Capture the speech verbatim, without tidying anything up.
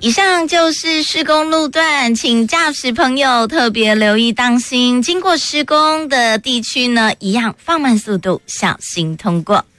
以上就是施工路段，请驾驶朋友特别留意当心，经过施工的地区呢，一样放慢速度，小心通过。